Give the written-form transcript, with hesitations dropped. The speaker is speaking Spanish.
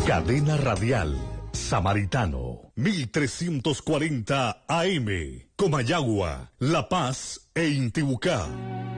Cadena Radial Samaritano 1340 AM, Comayagua, La Paz e Intibucá.